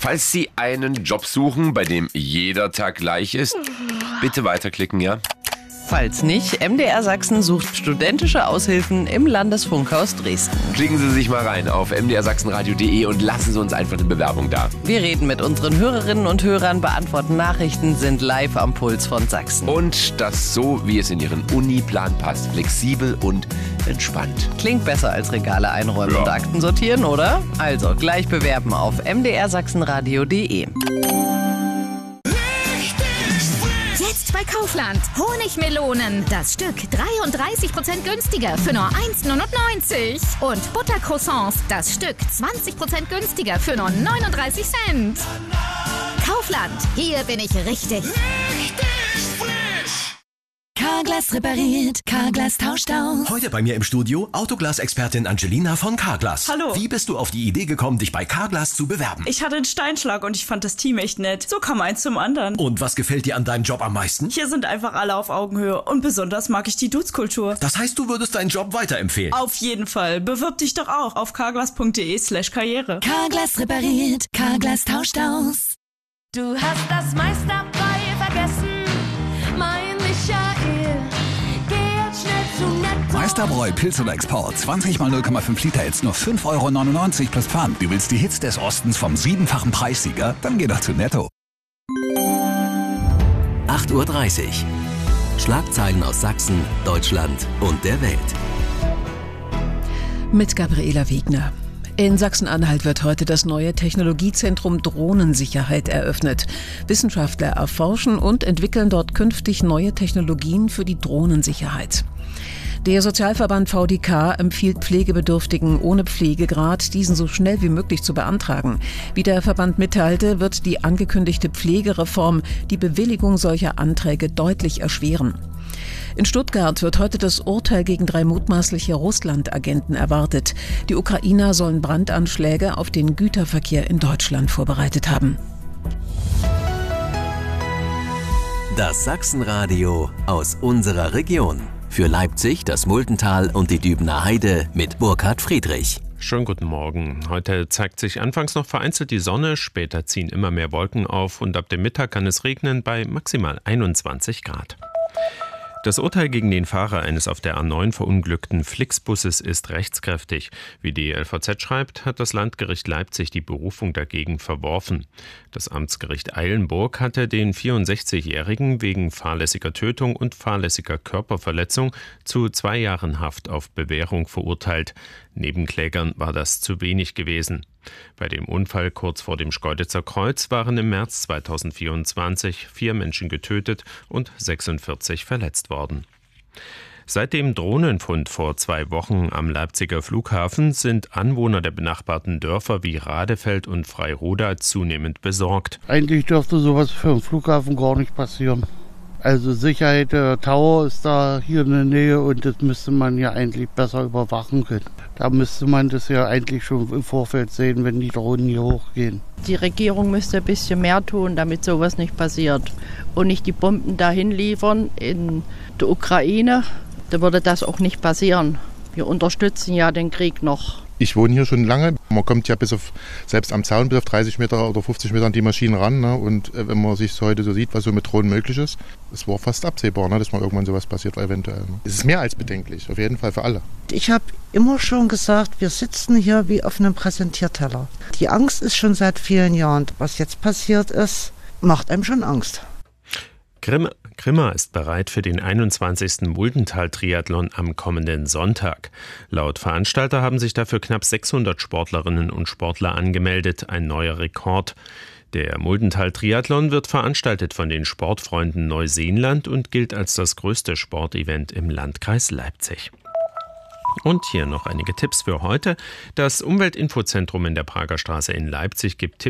Falls Sie einen Job suchen, bei dem jeder Tag gleich ist, bitte weiterklicken, ja? Falls nicht, MDR Sachsen sucht studentische Aushilfen im Landesfunkhaus Dresden. Klicken Sie sich mal rein auf mdrsachsenradio.de und lassen Sie uns einfach eine Bewerbung da. Wir reden mit unseren Hörerinnen und Hörern, beantworten Nachrichten, sind live am Puls von Sachsen. Und das so, wie es in Ihren Uniplan passt. Flexibel und entspannt. Klingt besser als Regale einräumen und Akten sortieren, oder? Also gleich bewerben auf mdrsachsenradio.de. Jetzt bei Kaufland. Honigmelonen. Das Stück 33% günstiger für nur 1,99 €. Und Buttercroissants. Das Stück 20% günstiger für nur 39 Cent. Kaufland. Hier bin ich richtig. Carglass repariert, Carglass tauscht aus. Heute bei mir im Studio Autoglas-Expertin Angelina von Carglass. Hallo. Wie bist du auf die Idee gekommen, dich bei Carglass zu bewerben? Ich hatte einen Steinschlag und ich fand das Team echt nett. So kam eins zum anderen. Und was gefällt dir an deinem Job am meisten? Hier sind einfach alle auf Augenhöhe und besonders mag ich die Dudes-Kultur. Das heißt, du würdest deinen Job weiterempfehlen? Auf jeden Fall. Bewirb dich doch auch auf carglass.de/karriere. Carglass repariert, Carglass tauscht aus. Du hast das meiste dabei vergessen, mein Michael. Geh jetzt schnell zu Netto. Meisterbräu Pilz oder Export. 20 mal 0,5 Liter jetzt nur 5,99 € plus Pfand. Du willst die Hits des Ostens vom 7-fachen Preissieger? Dann geh doch zu Netto. 8:30 Uhr. Schlagzeilen aus Sachsen, Deutschland und der Welt. Mit Gabriela Wegner. In Sachsen-Anhalt wird heute das neue Technologiezentrum Drohnensicherheit eröffnet. Wissenschaftler erforschen und entwickeln dort künftig neue Technologien für die Drohnensicherheit. Der Sozialverband VDK empfiehlt Pflegebedürftigen ohne Pflegegrad, diesen so schnell wie möglich zu beantragen. Wie der Verband mitteilte, wird die angekündigte Pflegereform die Bewilligung solcher Anträge deutlich erschweren. In Stuttgart wird heute das Urteil gegen 3 mutmaßliche Russland-Agenten erwartet. Die Ukrainer sollen Brandanschläge auf den Güterverkehr in Deutschland vorbereitet haben. Das Sachsenradio aus unserer Region. Für Leipzig, das Muldental und die Dübener Heide mit Burkhard Friedrich. Schönen guten Morgen. Heute zeigt sich anfangs noch vereinzelt die Sonne, später ziehen immer mehr Wolken auf und ab dem Mittag kann es regnen bei maximal 21 Grad. Das Urteil gegen den Fahrer eines auf der A9 verunglückten Flixbusses ist rechtskräftig. Wie die LVZ schreibt, hat das Landgericht Leipzig die Berufung dagegen verworfen. Das Amtsgericht Eilenburg hatte den 64-Jährigen wegen fahrlässiger Tötung und fahrlässiger Körperverletzung zu 2 Jahren Haft auf Bewährung verurteilt. Nebenklägern war das zu wenig gewesen. Bei dem Unfall kurz vor dem Schkeuditzer Kreuz waren im März 2024 4 Menschen getötet und 46 verletzt worden. Seit dem Drohnenfund vor 2 Wochen am Leipziger Flughafen sind Anwohner der benachbarten Dörfer wie Radefeld und Freiroda zunehmend besorgt. Eigentlich dürfte sowas für den Flughafen gar nicht passieren. Also Sicherheit, der Tower ist da hier in der Nähe und das müsste man ja eigentlich besser überwachen können. Da müsste man das ja eigentlich schon im Vorfeld sehen, wenn die Drohnen hier hochgehen. Die Regierung müsste ein bisschen mehr tun, damit sowas nicht passiert. Und nicht die Bomben dahin liefern in die Ukraine. Da würde das auch nicht passieren. Wir unterstützen ja den Krieg noch. Ich wohne hier schon lange. Man kommt ja selbst am Zaun bis auf 30 Meter oder 50 Meter an die Maschinen ran. Ne? Und wenn man sich heute so sieht, was so mit Drohnen möglich ist, es war fast absehbar, ne? Dass mal irgendwann sowas passiert eventuell. Ne? Es ist mehr als bedenklich, auf jeden Fall für alle. Ich habe immer schon gesagt, wir sitzen hier wie auf einem Präsentierteller. Die Angst ist schon seit vielen Jahren. Was jetzt passiert ist, macht einem schon Angst. Grimma ist bereit für den 21. Muldental-Triathlon am kommenden Sonntag. Laut Veranstalter haben sich dafür knapp 600 Sportlerinnen und Sportler angemeldet, ein neuer Rekord. Der Muldental-Triathlon wird veranstaltet von den Sportfreunden Neuseenland und gilt als das größte Sportevent im Landkreis Leipzig. Und hier noch einige Tipps für heute. Das Umweltinfozentrum in der Prager Straße in Leipzig gibt Tipps